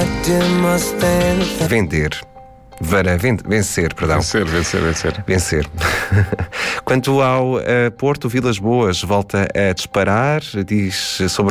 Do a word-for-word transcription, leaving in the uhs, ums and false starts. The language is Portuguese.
Vender. Para ven- vencer, perdão. Vencer, vencer, vencer. Vencer. Quanto ao uh, Porto, Vilas Boas volta a disparar, diz sobre